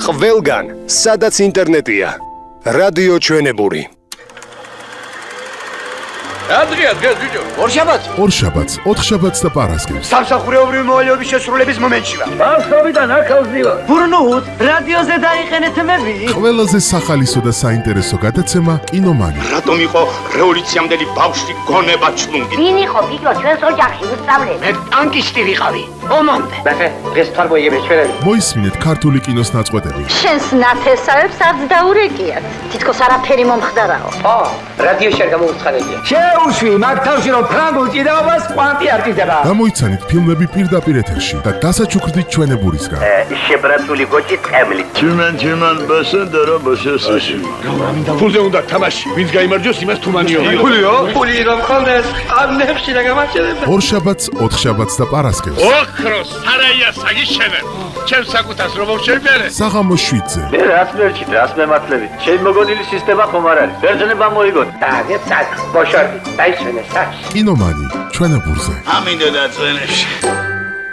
ყველგან, სადაც ინტერნეტია. რადიო ჩვენებური. Adria, ჯუჯო. ორშაბათს, ოთხშაბათს და პარასკევს. სამსახურეობრივი მოვალეობის შესრულების მომენტში ვარ. ბავშვობიდან აქავს ვარ. ბურნუთ, რადიოზე დაიხენეთ მები. ყველაზე სახალისო და საინტერესო გადაცემა კინომანი. რატომ იყო რევოლუციამდელი ბავშვი გონება ჩლუნგი? ვინ იყო ფიქრო ჩვენს ოჯახში უსწავლე? მე ტანკისტი ვიყავი. ომამდე. ბახე, დღეს თვალმოიგები ჩვენები. მოისმინეთ ქართული კინოს ნაწყვეტები. შენს ნათესავებს არც დაურეკიათ. თითქოს არაფერი მომხდარაო. რადიოში არ გამოუცხადებია. შეუშვი, მაგ თავში რომ ფრანგულ ჭიდაობას კვანტი არ ჭიდება. გამოიცანით ფილმები პირდაპირ ეთერში და დასაჩუქრდით ჩვენებურისგან. შებრაცული გოჭი წემლი. Чиман басендера басესაში. ფულზე უნდა თამაში. ვინც გაიმარჯვოს, იმას თუმანიო. ფული რომ ხონდეს, ამნებში და გამაჩერებს. ორშაბათს, ოთხშაბათს და პარასკევს. ოქროს სარაია საგიშენე. ჩემს საკუთას რომ მოვშევიარე. საღამოს 7-ზე. მე რაც მერჩით, რაც მემართლებით. ჩემი მოგონილი სისტემა ხომ არ არის. ბერძნება მოიგოთ. დაგეცად, ბოშორდი, დაიჩვენე საქმე. კინომანი ჩვენებურზე. ამინდა და წვენებში.